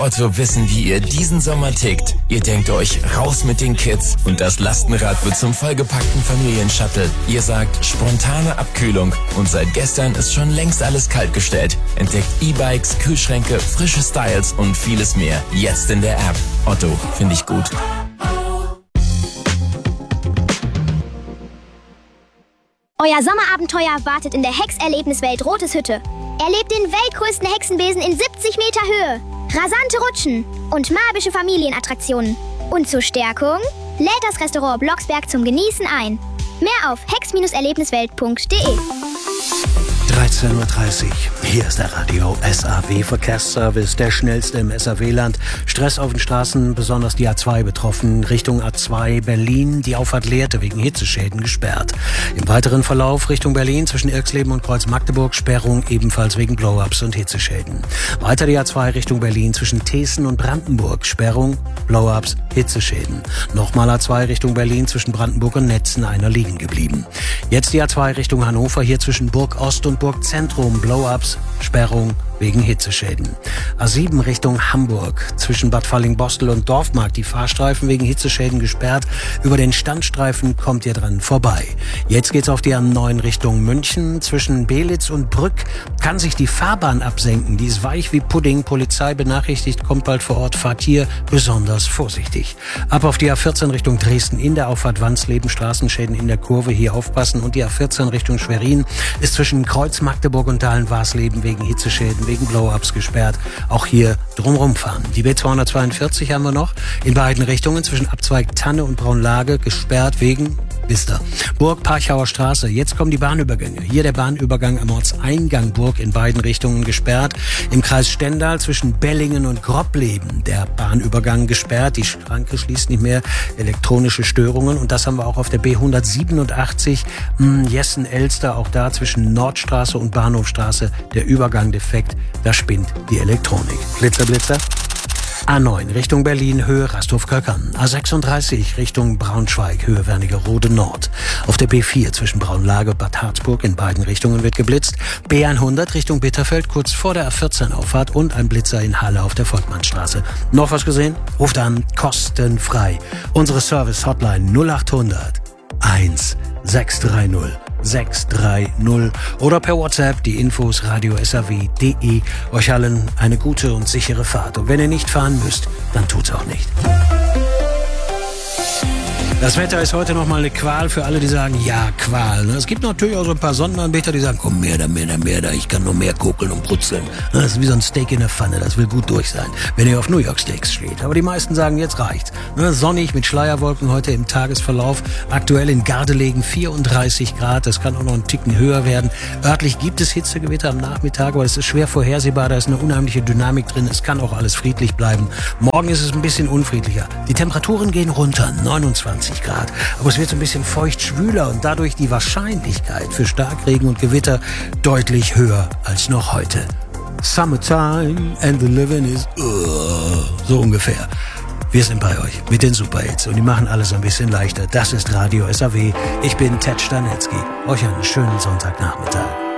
Otto wissen, wie ihr diesen Sommer tickt. Ihr denkt euch, raus mit den Kids und das Lastenrad wird zum vollgepackten Familienshuttle. Ihr sagt, spontane Abkühlung und seit gestern ist schon längst alles kaltgestellt. Entdeckt E-Bikes, Kühlschränke, frische Styles und vieles mehr. Jetzt in der App. Otto, finde ich gut. Euer Sommerabenteuer wartet in der Hex-Erlebniswelt Rotes Hütte. Erlebt den weltgrößten Hexenbesen in 70 Meter Höhe, rasante Rutschen und magische Familienattraktionen. Und zur Stärkung lädt das Restaurant Blocksberg zum Genießen ein. Mehr auf hex-erlebniswelt.de. 13:30 Uhr. Hier ist der Radio SAW Verkehrsservice, der schnellste im SAW-Land. Stress auf den Straßen, besonders die A2 betroffen. Richtung A2 Berlin, die Auffahrt Lehrte wegen Hitzeschäden gesperrt. Im weiteren Verlauf Richtung Berlin zwischen Irxleben und Kreuz-Magdeburg Sperrung ebenfalls wegen Blow-ups und Hitzeschäden. Weiter die A2 Richtung Berlin zwischen Thesen und Brandenburg Sperrung, Blow-ups, Hitzeschäden. Nochmal A2 Richtung Berlin zwischen Brandenburg und Netzen, einer liegen geblieben. Jetzt die A2 Richtung Hannover, hier zwischen Burg Ost und Burg Zentrum, Blow-ups, Sperrung wegen Hitzeschäden. A7 Richtung Hamburg, zwischen Bad Falling-Bostel und Dorfmarkt, die Fahrstreifen wegen Hitzeschäden gesperrt. Über den Standstreifen kommt ihr dran vorbei. Jetzt geht's auf die A9 Richtung München, zwischen Belitz und Brück kann sich die Fahrbahn absenken. Die ist weich wie Pudding, Polizei benachrichtigt, kommt bald vor Ort, fahrt hier besonders vorsichtig. Ab auf die A14 Richtung Dresden, in der Auffahrt Wandsleben, Straßenschäden in der Kurve, hier aufpassen. Und die A14 Richtung Schwerin ist zwischen Kreuz Magdeburg und Dahlen-Warsleben wegen Hitzeschäden, wegen Blow-ups gesperrt. Auch hier drumrum fahren. Die B242 haben wir noch in beiden Richtungen zwischen Abzweig Tanne und Braunlage gesperrt wegen Bister. Burg-Parchauer Straße. Jetzt kommen die Bahnübergänge. Hier der Bahnübergang am Ortseingang Burg in beiden Richtungen gesperrt. Im Kreis Stendal zwischen Bellingen und Grobbleben der Bahnübergang gesperrt. Die Schranke schließt nicht mehr. Elektronische Störungen. Und das haben wir auch auf der B187 Jessen-Elster. Auch da zwischen Nordstraße und Bahnhofstraße der Übergang defekt. Da spinnt die Elektronik. Blitzer, Blitzer. A9 Richtung Berlin, Höhe Rasthof-Köckern. A36 Richtung Braunschweig, Höhe Wernigerode Nord. Auf der B4 zwischen Braunlage und Bad Harzburg in beiden Richtungen wird geblitzt. B100 Richtung Bitterfeld, kurz vor der A14-Auffahrt und ein Blitzer in Halle auf der Volkmannstraße. Noch was gesehen? Ruft an, kostenfrei. Unsere Service-Hotline 0800 1630 630 oder per WhatsApp die Infos radio-saw.de. Euch allen eine gute und sichere Fahrt. Und wenn ihr nicht fahren müsst, dann tut's auch nicht. Das Wetter ist heute nochmal eine Qual für alle, die sagen, ja, Qual. Es gibt natürlich auch so ein paar Sonnenanbeter, die sagen, komm, mehr da, ich kann nur mehr kokeln und brutzeln. Das ist wie so ein Steak in der Pfanne, das will gut durch sein, wenn ihr auf New York Steaks steht. Aber die meisten sagen, jetzt reicht's. Sonnig mit Schleierwolken heute im Tagesverlauf. Aktuell in Gardelegen 34 Grad, das kann auch noch einen Ticken höher werden. Örtlich gibt es Hitzegewitter am Nachmittag, aber es ist schwer vorhersehbar, da ist eine unheimliche Dynamik drin. Es kann auch alles friedlich bleiben. Morgen ist es ein bisschen unfriedlicher. Die Temperaturen gehen runter, 29 Grad. Aber es wird so ein bisschen feucht schwüler und dadurch die Wahrscheinlichkeit für Starkregen und Gewitter deutlich höher als noch heute. Summertime and the living is so ungefähr. Wir sind bei euch mit den Superhits und die machen alles ein bisschen leichter. Das ist Radio SAW. Ich bin Ted Stanetzky. Euch einen schönen Sonntagnachmittag.